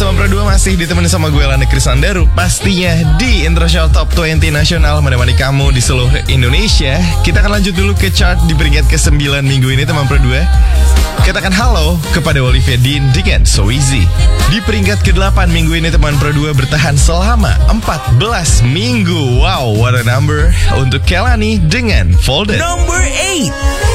teman Pro 2 masih ditemani sama gue Lani Krisandaru. Pastinya di Intro Show Top 20 Nasional menemani kamu di seluruh Indonesia. Kita akan lanjut dulu ke chart di peringkat ke-9 minggu ini teman Pro 2. Katakan halo kepada Olivia Dean dengan So Easy. Di peringkat ke-8 minggu ini teman Pro 2 bertahan selama 14 minggu. Wow, what a number. Untuk Kelani dengan Folded. Number 8.